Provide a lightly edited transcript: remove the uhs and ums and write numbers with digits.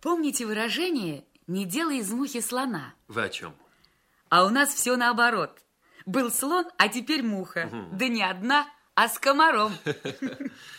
Помните выражение «не делай из мухи слона»? Вы о чем? А у нас все наоборот. Был слон, а теперь муха. Да не одна, а с комаром.